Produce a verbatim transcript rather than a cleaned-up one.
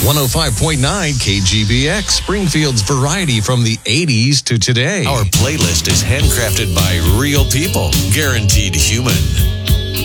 one oh five point nine K G B X, Springfield's variety from the eighties to today. Our playlist is handcrafted by real people, guaranteed human.